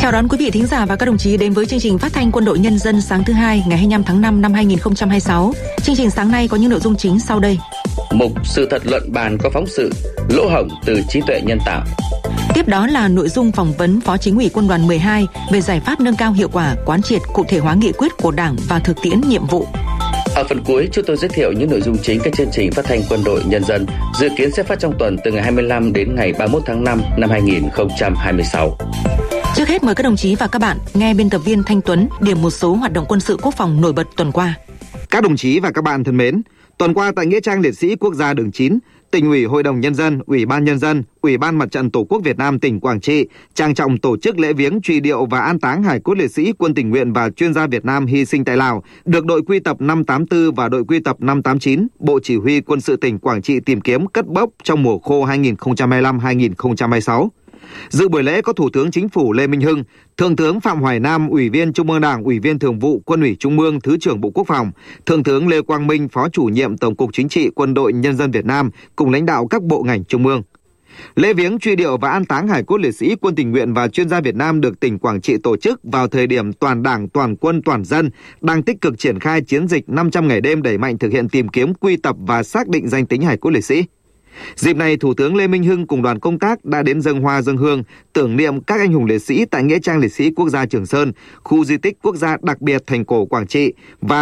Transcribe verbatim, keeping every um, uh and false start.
Chào đón quý vị thính giả và các đồng chí đến với chương trình phát thanh Quân đội Nhân dân sáng thứ hai ngày hai mươi lăm tháng năm năm hai nghìn không trăm hai mươi sáu. Chương trình sáng nay có những nội dung chính sau đây. Mục sự thật luận bàn có phóng sự lỗ hổng từ trí tuệ nhân tạo. Tiếp đó là nội dung phỏng vấn Phó Chính ủy Quân đoàn mười hai về giải pháp nâng cao hiệu quả, quán triệt cụ thể hóa nghị quyết của Đảng và thực tiễn nhiệm vụ. Ở phần cuối, chúng tôi giới thiệu những nội dung chính các chương trình phát thanh Quân đội Nhân dân dự kiến sẽ phát trong tuần từ ngày hai mươi lăm đến ngày ba mươi mốt tháng năm năm hai nghìn không trăm hai mươi sáu. Trước hết mời các đồng chí và các bạn nghe biên tập viên Thanh Tuấn điểm một số hoạt động quân sự quốc phòng nổi bật tuần qua. Các đồng chí và các bạn thân mến, tuần qua tại Nghĩa trang Liệt sĩ Quốc gia đường chín, Tỉnh ủy, Hội đồng Nhân dân, Ủy ban Nhân dân, Ủy ban Mặt trận Tổ quốc Việt Nam tỉnh Quảng Trị trang trọng tổ chức lễ viếng truy điệu và an táng hài cốt liệt sĩ quân tình nguyện và chuyên gia Việt Nam hy sinh tại Lào, được đội quy tập năm tám tư và đội quy tập năm tám chín, Bộ Chỉ huy Quân sự tỉnh Quảng Trị tìm kiếm cất bốc trong mùa khô hai nghìn không trăm hai mươi lăm hai nghìn không trăm hai mươi sáu. Dự buổi lễ có Thủ tướng Chính phủ Lê Minh Hưng, Thượng tướng Phạm Hoài Nam, Ủy viên Trung ương Đảng, Ủy viên Thường vụ Quân ủy Trung ương, Thứ trưởng Bộ Quốc phòng, Thượng tướng Lê Quang Minh, Phó Chủ nhiệm Tổng cục Chính trị Quân đội Nhân dân Việt Nam cùng lãnh đạo các bộ ngành trung ương. Lễ viếng truy điệu và an táng hài cốt liệt sĩ quân tình nguyện và chuyên gia Việt Nam được tỉnh Quảng Trị tổ chức vào thời điểm toàn Đảng, toàn quân, toàn dân đang tích cực triển khai chiến dịch năm trăm ngày đêm đẩy mạnh thực hiện tìm kiếm, quy tập và xác định danh tính hài cốt liệt sĩ. Dịp này, Thủ tướng Lê Minh Hưng cùng đoàn công tác đã đến dâng hoa dâng hương tưởng niệm các anh hùng liệt sĩ tại Nghĩa trang Liệt sĩ Quốc gia Trường Sơn, khu di tích quốc gia đặc biệt Thành Cổ Quảng Trị và